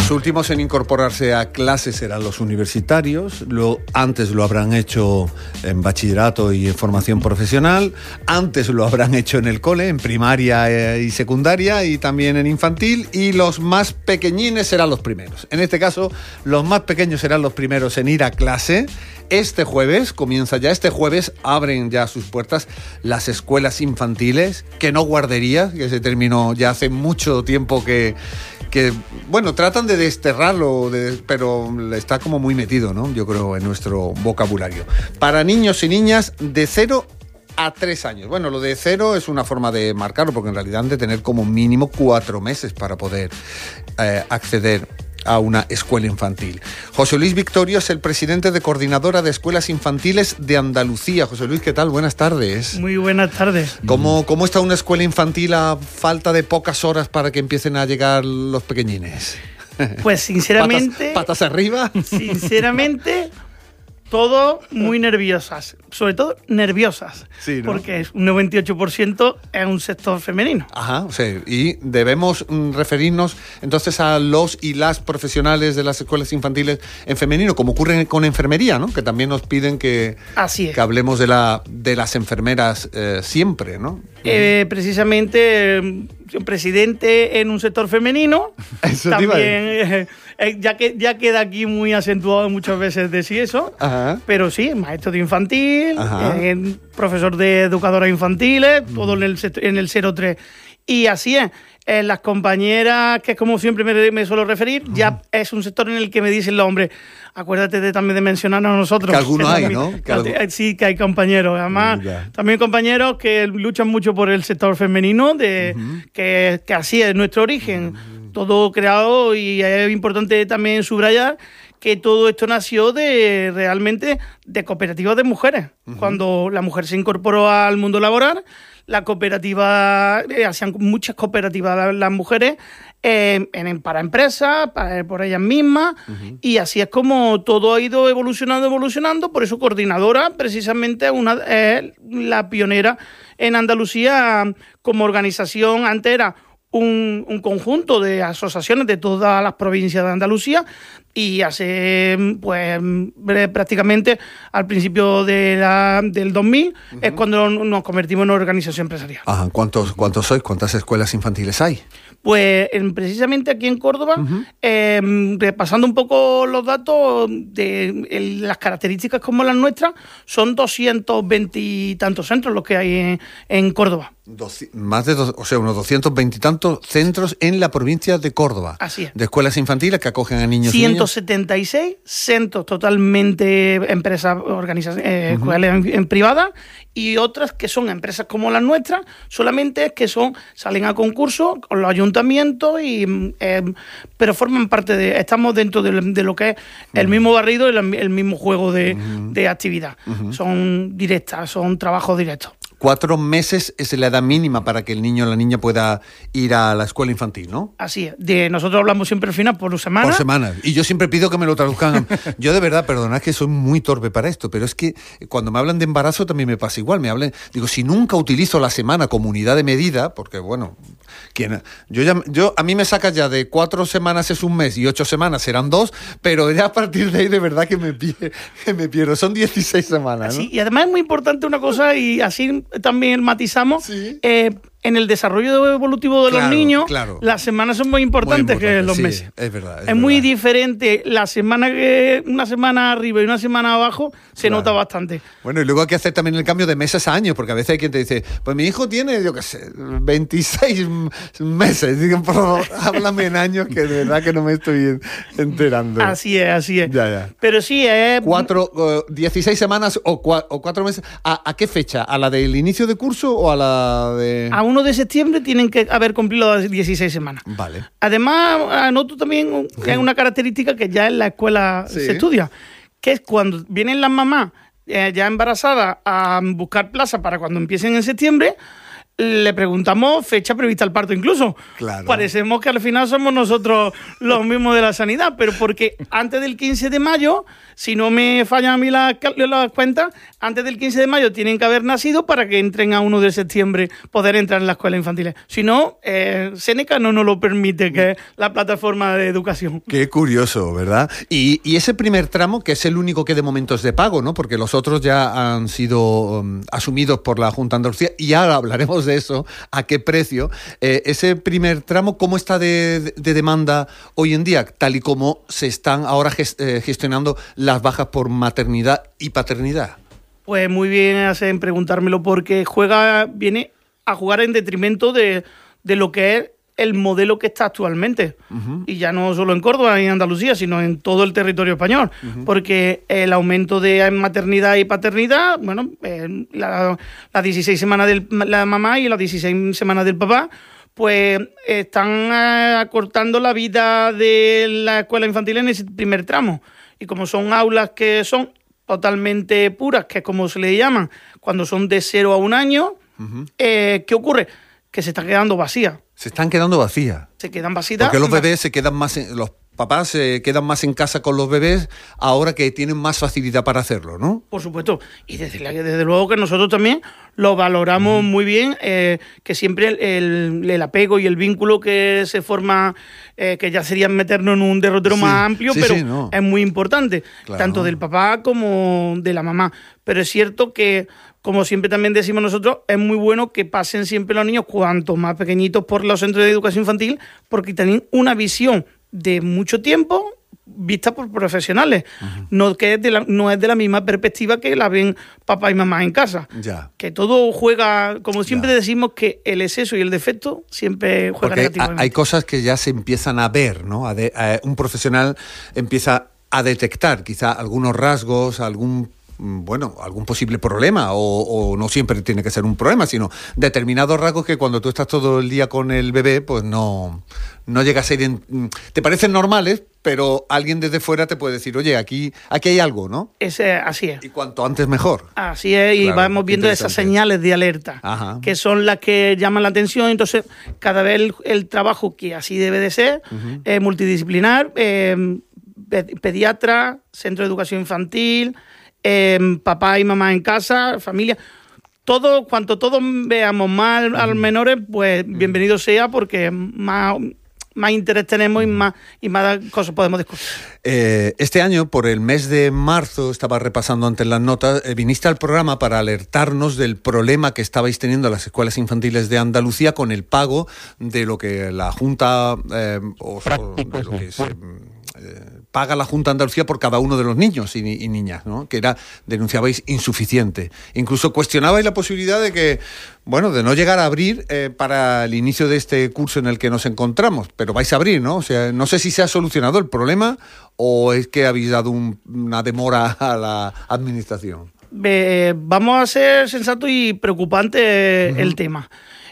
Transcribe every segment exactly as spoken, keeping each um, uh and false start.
Los últimos en incorporarse a clases serán los universitarios, lo, antes lo habrán hecho en bachillerato y en formación profesional, antes lo habrán hecho en el cole, en primaria y secundaria y también en infantil, y los más pequeñines serán los primeros. En este caso, los más pequeños serán los primeros en ir a clase. Este jueves, comienza ya, este jueves abren ya sus puertas las escuelas infantiles, que no guarderías, que se terminó ya hace mucho tiempo que, que bueno, tratan de desterrarlo, de, pero está como muy metido, ¿no? Yo creo, en nuestro vocabulario. Para niños y niñas de cero a tres años. Bueno, lo de cero es una forma de marcarlo, porque en realidad han de tener como mínimo cuatro meses para poder eh, acceder a una escuela infantil. José Luis Victorio es el presidente de Coordinadora de Escuelas Infantiles de Andalucía. José Luis, ¿qué tal? Buenas tardes. Muy buenas tardes. ¿Cómo, cómo está una escuela infantil a falta de pocas horas para que empiecen a llegar los pequeñines? Pues sinceramente... ¿Patas, patas arriba? Sinceramente... Todo muy nerviosas, sobre todo nerviosas, sí, ¿no? Porque un noventa y ocho por ciento es un sector femenino. Ajá, o sea, y debemos mm, referirnos entonces a los y las profesionales de las escuelas infantiles en femenino, como ocurre con enfermería, ¿no? Que también nos piden que, Así es. que hablemos de, la, de las enfermeras eh, siempre, ¿no? Eh, precisamente, eh, presidente en un sector femenino, eso también, te eh, ya, que, ya queda aquí muy acentuado muchas veces decir eso, Ajá. Pero sí, maestro de infantil, eh, profesor de educadoras infantiles, uh-huh. todo en el, en el cero tres. Y así es. Eh, las compañeras, que es como siempre me, me suelo referir, uh-huh. ya es un sector en el que me dicen los hombres, acuérdate de, también de mencionarnos a nosotros. Que algunos hay, también, ¿no? Que algo... Sí, que hay compañeros. Además, uh-huh. también compañeros que luchan mucho por el sector femenino, de uh-huh. que, que así es nuestro origen. Uh-huh. Todo creado, y es importante también subrayar que todo esto nació de realmente de cooperativas de mujeres. Uh-huh. Cuando la mujer se incorporó al mundo laboral, la cooperativa, eh, hacían muchas cooperativas las, las mujeres eh, en, para empresas, para, por ellas mismas, uh-huh. y así es como todo ha ido evolucionando, evolucionando. Por eso Coordinadora precisamente una, es eh, la pionera en Andalucía como organización. Antes era Un, un conjunto de asociaciones de todas las provincias de Andalucía, y hace pues prácticamente al principio de la, del dos mil uh-huh. es cuando nos convertimos en una organización empresarial. Ajá. ¿Cuántos, ¿Cuántos sois? ¿Cuántas escuelas infantiles hay? Pues en, precisamente aquí en Córdoba, uh-huh. eh, repasando un poco los datos de el, las características como las nuestras, son doscientos veinte y tantos centros los que hay en, en Córdoba. Doci- más de, dos, o sea, unos doscientos veinte y tantos centros en la provincia de Córdoba. Así es. De escuelas infantiles que acogen a niños y ciento niñas. setenta y seis centros totalmente empresas, organizaciones, eh, uh-huh. escuelas en, en privadas, y otras que son empresas como las nuestras, solamente que son salen a concurso con los ayuntamientos, y eh, pero forman parte de, estamos dentro de, de lo que es uh-huh. el mismo barrido y el, el mismo juego de, uh-huh. de actividad. Uh-huh. Son directas, son trabajos directos. Cuatro meses es la edad mínima para que el niño o la niña pueda ir a la escuela infantil, ¿no? Así es. De, nosotros hablamos siempre al final por semana. Por semana. Y yo siempre pido que me lo traduzcan. Yo de verdad, perdonad que soy muy torpe para esto, pero es que cuando me hablan de embarazo también me pasa igual. Me hablan, digo, si nunca utilizo la semana como unidad de medida, porque bueno, ¿quién? Yo ya, yo a mí me sacas ya de cuatro semanas es un mes y ocho semanas serán dos, pero ya a partir de ahí de verdad que me, pie, que me pierdo. Son dieciséis semanas, ¿no? Sí, y además es muy importante una cosa, y así también matizamos, ¿sí? eh, en el desarrollo evolutivo de claro, los niños, claro. las semanas son muy importantes, muy importante, que los sí, meses. Es verdad. Es, es verdad. muy diferente la semana que una semana arriba y una semana abajo, se claro. nota bastante. Bueno, y luego hay que hacer también el cambio de meses a años, porque a veces hay quien te dice, pues mi hijo tiene, yo qué sé, veintiséis meses. Digo, por favor, háblame en años, que de verdad que no me estoy enterando. Así es, así es. Ya, ya. Pero sí es... Cuatro, uh, dieciséis semanas o, cua, o cuatro meses. ¿A, ¿A qué fecha? ¿A la del inicio de curso o a la de...? A uno de septiembre tienen que haber cumplido las dieciséis semanas. Vale. Además, anoto también hay una característica que ya en la escuela sí. se estudia, que es cuando vienen las mamás eh, ya embarazadas a buscar plaza para cuando empiecen en septiembre, le preguntamos fecha prevista al parto incluso. Claro. Parecemos que al final somos nosotros los mismos de la sanidad, pero porque antes del quince de mayo, si no me fallan a mí las, las cuentas, antes del quince de mayo tienen que haber nacido para que entren a uno de septiembre, poder entrar en la escuela infantil. Si no, eh, Seneca no nos lo permite, que es la plataforma de educación. Qué curioso, ¿verdad? Y, y ese primer tramo, que es el único que de momento es de pago, ¿no? Porque los otros ya han sido um, asumidos por la Junta de Andalucía, y ahora hablaremos de eso, a qué precio. Eh, ese primer tramo, ¿cómo está de, de demanda hoy en día? Tal y como se están ahora gest, eh, gestionando las bajas por maternidad y paternidad. Pues muy bien hacen preguntármelo, porque juega, viene a jugar en detrimento de, de lo que es el modelo que está actualmente. Uh-huh. Y ya no solo en Córdoba y en Andalucía, sino en todo el territorio español. Uh-huh. Porque el aumento de maternidad y paternidad, bueno, eh, las la dieciséis semanas de la mamá y las dieciséis semanas del papá, pues están eh, acortando la vida de la escuela infantil en ese primer tramo. Y como son aulas que son totalmente puras, que es como se le llaman, cuando son de cero a un año, uh-huh. eh, ¿qué ocurre? Que se están quedando vacías. Se están quedando vacías. Se quedan vacías. Porque los bebés se quedan más, en, los papás se quedan más en casa con los bebés ahora que tienen más facilidad para hacerlo, ¿no? Por supuesto. Y desde, desde luego que nosotros también lo valoramos mm. muy bien, eh, que siempre el, el, el apego y el vínculo que se forma, eh, que ya sería meternos en un derrotero sí, más amplio, sí, pero sí, no. es muy importante, claro. tanto del papá como de la mamá. Pero es cierto que, como siempre también decimos nosotros, es muy bueno que pasen siempre los niños cuanto más pequeñitos por los centros de educación infantil, porque tienen una visión de mucho tiempo vista por profesionales, uh-huh. no, que es de la, no es de la misma perspectiva que la ven papá y mamá en casa. Ya. Que todo juega, como siempre ya. decimos, que el exceso y el defecto siempre juegan Porque negativamente. Hay cosas que ya se empiezan a ver, ¿no? A de, a, un profesional empieza a detectar quizá algunos rasgos, algún bueno, algún posible problema, o, o no siempre tiene que ser un problema, sino determinados rasgos que cuando tú estás todo el día con el bebé, pues no, no llega a ser... En, te parecen normales, pero alguien desde fuera te puede decir, oye, aquí, aquí hay algo, ¿no? Ese, así es. Y cuanto antes mejor. Así es, y claro, vamos viendo esas señales de alerta, Ajá. que son las que llaman la atención. Entonces, cada vez el, el trabajo, que así debe de ser, uh-huh. eh, multidisciplinar, eh, pediatra, centro de educación infantil... Eh, papá y mamá en casa, familia, todo, cuanto todos veamos más mm. a los menores, pues mm. bienvenido sea, porque más, más interés tenemos y más, y más cosas podemos discutir. Eh, este año, por el mes de marzo, estaba repasando antes las notas, eh, viniste al programa para alertarnos del problema que estabais teniendo en las escuelas infantiles de Andalucía con el pago de lo que la Junta, eh, o, o de lo que se... Eh, paga la Junta de Andalucía por cada uno de los niños y, y niñas, ¿no? Que era, denunciabais, insuficiente. Incluso cuestionabais la posibilidad de que, bueno, de no llegar a abrir eh, para el inicio de este curso en el que nos encontramos, pero vais a abrir, ¿no? O sea, no sé si se ha solucionado el problema o es que habéis dado un, una demora a la administración. Eh, vamos a ser sensatos y preocupante uh-huh. el tema.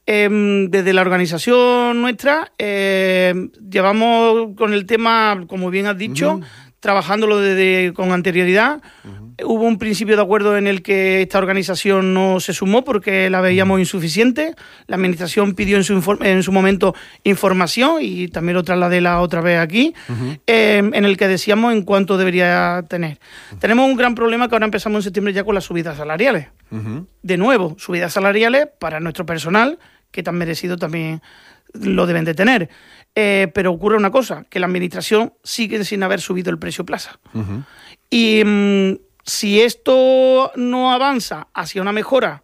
Eh, desde la organización nuestra eh, llevamos con el tema, como bien has dicho, uh-huh. trabajándolo desde, con anterioridad. Uh-huh. Hubo un principio de acuerdo en el que esta organización no se sumó porque la veíamos uh-huh. insuficiente. La administración pidió en su, inform- en su momento información y también lo trasladé la otra vez aquí, uh-huh. eh, en el que decíamos en cuánto debería tener. Uh-huh. Tenemos un gran problema que ahora empezamos en septiembre ya con las subidas salariales. Uh-huh. De nuevo, subidas salariales para nuestro personal, que tan merecido también lo deben de tener. Eh, pero ocurre una cosa, que la administración sigue sin haber subido el precio plaza. Uh-huh. Y mmm, si esto no avanza hacia una mejora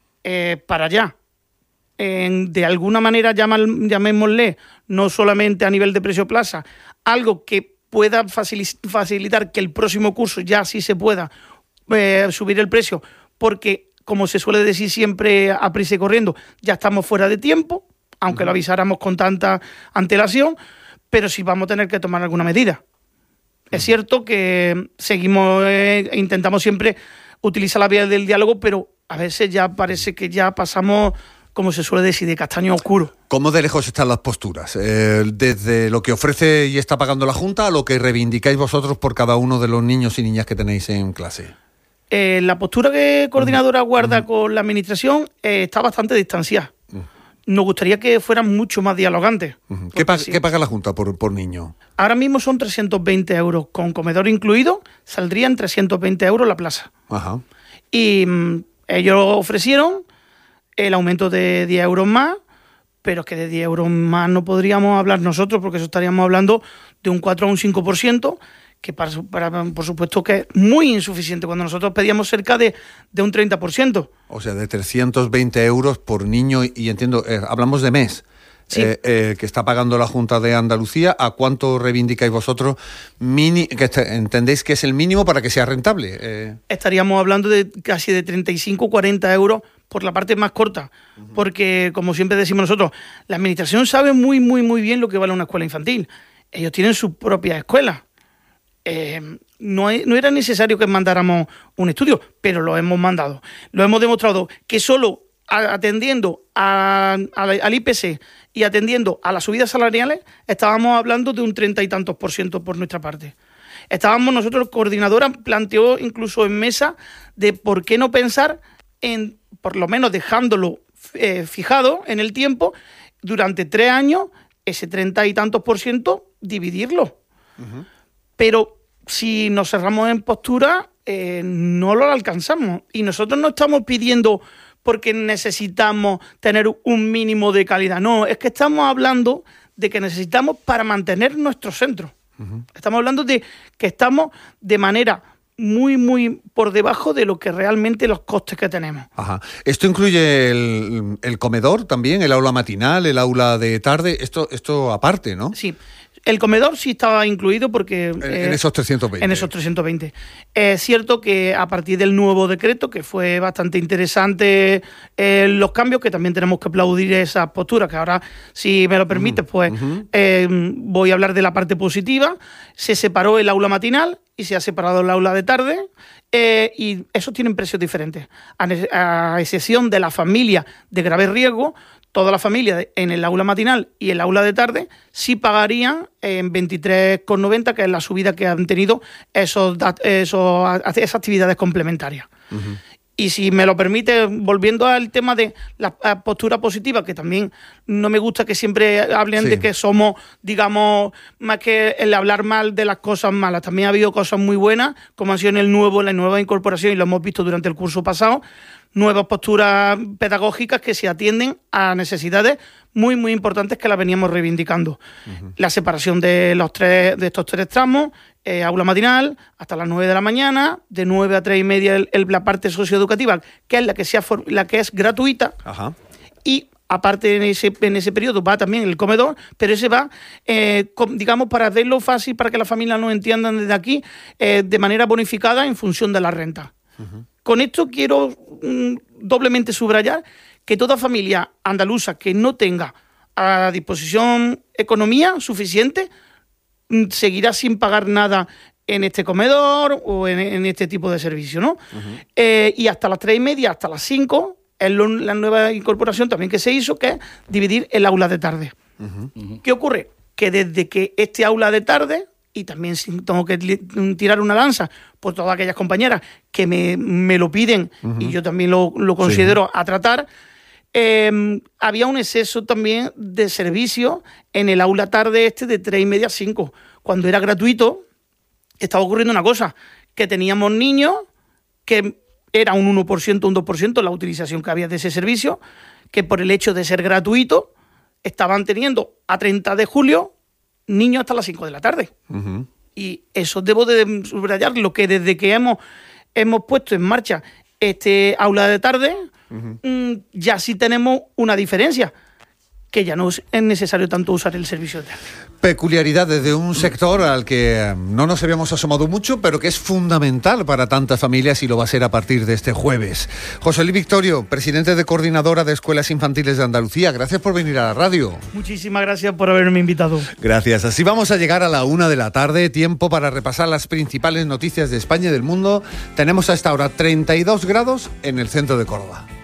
eh, para allá, eh, de alguna manera llamal, llamémosle, no solamente a nivel de precio plaza, algo que pueda facilitar que el próximo curso ya sí se pueda eh, subir el precio, porque como se suele decir siempre a prisa y corriendo, ya estamos fuera de tiempo, aunque uh-huh. lo avisáramos con tanta antelación, pero sí vamos a tener que tomar alguna medida. Uh-huh. Es cierto que seguimos, eh, intentamos siempre utilizar la vía del diálogo, pero a veces ya parece que ya pasamos, como se suele decir, de castaño oscuro. ¿Cómo de lejos están las posturas? Eh, desde lo que ofrece y está pagando la Junta a lo que reivindicáis vosotros por cada uno de los niños y niñas que tenéis en clase. Eh, la postura que Coordinadora guarda uh-huh. con la administración eh, está bastante distanciada. nos gustaría que fueran mucho más dialogantes. Uh-huh. ¿Qué, paga, sí. ¿Qué paga la Junta por, por niño? Ahora mismo son trescientos veinte euros. Con comedor incluido, saldrían trescientos veinte euros la plaza. Ajá. Y mmm, ellos ofrecieron el aumento de diez euros más, pero es que de diez euros más no podríamos hablar nosotros, porque eso estaríamos hablando de un cuatro a un cinco por ciento, que para, para, por supuesto que es muy insuficiente, cuando nosotros pedíamos cerca de, de un treinta por ciento. O sea, de trescientos veinte euros por niño, y entiendo, eh, hablamos de mes, sí. eh, eh, que está pagando la Junta de Andalucía. ¿A cuánto reivindicáis vosotros? Mini, que este, ¿entendéis que es el mínimo para que sea rentable? Eh... Estaríamos hablando de casi de treinta y cinco a cuarenta euros por la parte más corta, uh-huh. porque, como siempre decimos nosotros, la administración sabe muy, muy, muy bien lo que vale una escuela infantil. Ellos tienen su propia escuela. Eh, no, no era necesario que mandáramos un estudio, pero lo hemos mandado. Lo hemos demostrado que solo atendiendo a, a, al I P C y atendiendo a las subidas salariales estábamos hablando de un treinta y tantos por ciento por nuestra parte. Estábamos nosotros, coordinadora planteó incluso en mesa de por qué no pensar en, por lo menos dejándolo eh, fijado en el tiempo, durante tres años, ese treinta y tantos por ciento, dividirlo. Uh-huh. Pero si nos cerramos en postura, eh, no lo alcanzamos. Y nosotros no estamos pidiendo porque necesitamos tener un mínimo de calidad. No, es que estamos hablando de que necesitamos para mantener nuestro centro. Uh-huh. Estamos hablando de que estamos de manera muy, muy por debajo de lo que realmente los costes que tenemos. Ajá. ¿Esto incluye el, el comedor también, el aula matinal, el aula de tarde? Esto, esto aparte, ¿no? Sí. El comedor sí estaba incluido porque... En, eh, en esos trescientos veinte. En esos trescientos veinte. Es cierto que a partir del nuevo decreto, que fue bastante interesante eh, los cambios, que también tenemos que aplaudir esas posturas, que ahora, si me lo permites, pues uh-huh. eh, voy a hablar de la parte positiva. Se separó el aula matinal y se ha separado el aula de tarde, eh, y esos tienen precios diferentes. A, a excepción de la familia de grave riesgo, toda la familia en el aula matinal y el aula de tarde sí pagarían en veintitrés con noventa, que es la subida que han tenido esos, esos, esas actividades complementarias. Uh-huh. Y si me lo permite, volviendo al tema de la postura positiva, que también no me gusta que siempre hablen sí. de que somos, digamos, más que el hablar mal de las cosas malas. También ha habido cosas muy buenas, como ha sido en el nuevo, la nueva incorporación, y lo hemos visto durante el curso pasado, nuevas posturas pedagógicas que se atienden a necesidades muy, muy importantes que las veníamos reivindicando. Uh-huh. La separación de los tres, de estos tres tramos, eh, aula matinal hasta las nueve de la mañana, de nueve a tres y media el, el, la parte socioeducativa, que es la que, sea for, la que es gratuita. Ajá. Y aparte en ese, en ese periodo va también el comedor, pero ese va, eh, con, digamos, para hacerlo fácil, para que las familias nos entiendan desde aquí, eh, de manera bonificada en función de la renta. Uh-huh. Con esto quiero mm, doblemente subrayar que toda familia andaluza que no tenga a disposición economía suficiente mm, seguirá sin pagar nada en este comedor o en, en este tipo de servicio, ¿no? Uh-huh. Eh, y hasta las tres y media, hasta las cinco, es lo, la nueva incorporación también que se hizo, que es dividir el aula de tarde. Uh-huh. Uh-huh. ¿Qué ocurre? Que desde que este aula de tarde, y también tengo que tirar una lanza por todas aquellas compañeras que me, me lo piden, uh-huh. y yo también lo, lo considero sí. a tratar, eh, había un exceso también de servicio en el aula tarde este de tres y media a cinco. Cuando era gratuito, estaba ocurriendo una cosa, que teníamos niños que era un uno por ciento, un dos por ciento la utilización que había de ese servicio, que por el hecho de ser gratuito estaban teniendo a treinta de julio niños hasta las cinco de la tarde. Uh-huh. Y eso debo de subrayar, lo que desde que hemos, hemos puesto en marcha este aula de tarde, uh-huh. mmm, ya sí tenemos una diferencia, que ya no es necesario tanto usar el servicio de tarde. Peculiaridades de un sector al que no nos habíamos asomado mucho, pero que es fundamental para tantas familias y lo va a ser a partir de este jueves. José Luis Victorio, presidente de Coordinadora de Escuelas Infantiles de Andalucía, gracias por venir a la radio. Muchísimas gracias por haberme invitado. Gracias. Así vamos a llegar a la una de la tarde, tiempo para repasar las principales noticias de España y del mundo. Tenemos a esta hora treinta y dos grados en el centro de Córdoba.